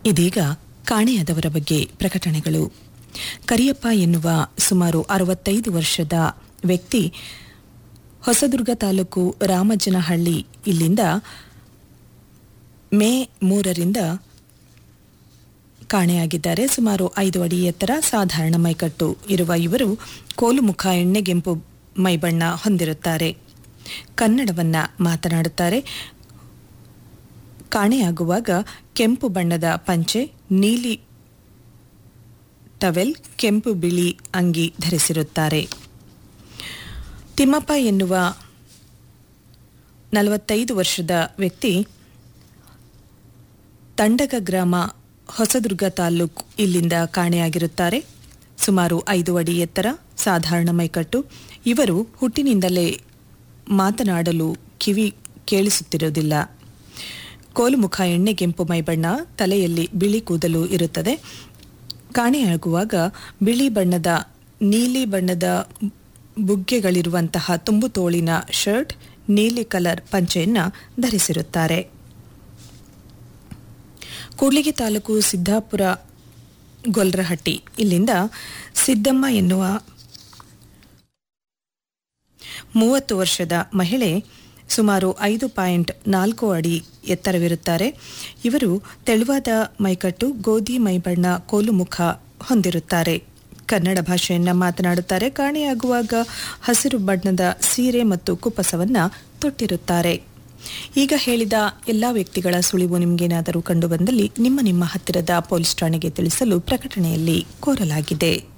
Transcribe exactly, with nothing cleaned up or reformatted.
ಇದೀಗ ಕಾಣೆಯಾದವರ ಬಗ್ಗೆ ಪ್ರಕಟಣೆಗಳು. ಕರಿಯಪ್ಪ ಎನ್ನುವ ಸುಮಾರು ಅರವತ್ತೈದು ವರ್ಷದ ವ್ಯಕ್ತಿ ಹೊಸದುರ್ಗ ತಾಲೂಕು ರಾಮಜ್ಜನಹಳ್ಳಿ ಇಲ್ಲಿಂದ ಮೇ ಮೂರರಿಂದ ಕಾಣೆಯಾಗಿದ್ದಾರೆ. ಸುಮಾರು ಐದು ಅಡಿ ಎತ್ತರ, ಸಾಧಾರಣ ಮೈಕಟ್ಟು ಇರುವ ಇವರು ಕೋಲು ಮುಖ, ಎಣ್ಣೆಗೆಂಪು ಮೈಬಣ್ಣ ಹೊಂದಿರುತ್ತಾರೆ. ಕನ್ನಡವನ್ನ ಮಾತನಾಡುತ್ತಾರೆ. ಕಾಣೆಯಾಗುವಾಗ ಕೆಂಪು ಬಣ್ಣದ ಪಂಚೆ, ನೀಲಿ ಟವೆಲ್, ಕೆಂಪು ಬಿಳಿ ಅಂಗಿ ಧರಿಸಿರುತ್ತಾರೆ. ತಿಮ್ಮಪ್ಪ ಎನ್ನುವ ನಲವತ್ತೈದು ವರ್ಷದ ವ್ಯಕ್ತಿ ತಂಡಗ ಗ್ರಾಮ, ಹೊಸದುರ್ಗ ತಾಲೂಕು ಇಲ್ಲಿಂದ ಕಾಣೆಯಾಗಿರುತ್ತಾರೆ. ಸುಮಾರು ಐದು ಅಡಿ ಎತ್ತರ, ಸಾಧಾರಣ ಮೈಕಟ್ಟು. ಇವರು ಹುಟ್ಟಿನಿಂದಲೇ ಮಾತನಾಡಲು ಕಿವಿ ಕೇಳಿಸುತ್ತಿರುವುದಿಲ್ಲ. ಕೋಲುಮುಖ, ಎಣ್ಣೆಗೆಂಪು ಮೈಬಣ್ಣ, ತಲೆಯಲ್ಲಿ ಬಿಳಿ ಕೂದಲು ಇರುತ್ತದೆ. ಕಾಣೆಯಾಗುವಾಗ ಬಿಳಿ ಬಣ್ಣದ, ನೀಲಿ ಬಣ್ಣದ ಬುಗ್ಗೆಗಳಿರುವಂತಹ ತುಂಬು ತೋಳಿನ ಶರ್ಟ್, ನೀಲಿ ಕಲರ್ ಪಂಚೆಯನ್ನು ಧರಿಸಿರುತ್ತಾರೆ. ಕೂಡ್ಲಿಗಿ ತಾಲೂಕು ಸಿದ್ದಾಪುರ ಗೊಲ್ರಹಟ್ಟಿ ಇಲ್ಲಿಂದ ಸಿದ್ದಮ್ಮ ಎನ್ನುವ ಮೂವತ್ತು ವರ್ಷದ ಮಹಿಳೆ ಸುಮಾರು ಐದು ಪಾಯಿಂಟ್ ನಾಲ್ಕು ಅಡಿ ಎತ್ತರವಿರುತ್ತಾರೆ. ಇವರು ತೆಳುವಾದ ಮೈಕಟ್ಟು, ಗೋಧಿ ಮೈಬಣ್ಣ, ಕೋಲು ಮುಖ ಹೊಂದಿರುತ್ತಾರೆ. ಕನ್ನಡ ಭಾಷೆಯನ್ನ ಮಾತನಾಡುತ್ತಾರೆ. ಕಾಣೆಯಾಗುವಾಗ ಹಸಿರು ಬಣ್ಣದ ಸೀರೆ ಮತ್ತು ಕುಪ್ಪಸವನ್ನ ತೊಟ್ಟಿರುತ್ತಾರೆ. ಈಗ ಹೇಳಿದ ಎಲ್ಲಾ ವ್ಯಕ್ತಿಗಳ ಸುಳಿವು ನಿಮಗೇನಾದರೂ ಕಂಡುಬಂದಲ್ಲಿ ನಿಮ್ಮ ನಿಮ್ಮ ಹತ್ತಿರದ ಪೊಲೀಸ್ ಠಾಣೆಗೆ ತಿಳಿಸಲು ಪ್ರಕಟಣೆಯಲ್ಲಿ ಕೋರಲಾಗಿದೆ.